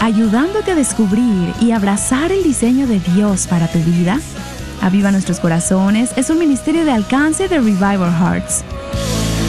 ayudándote a descubrir y abrazar el diseño de Dios para tu vida. Aviva Nuestros Corazones es un ministerio de alcance de Revival Hearts.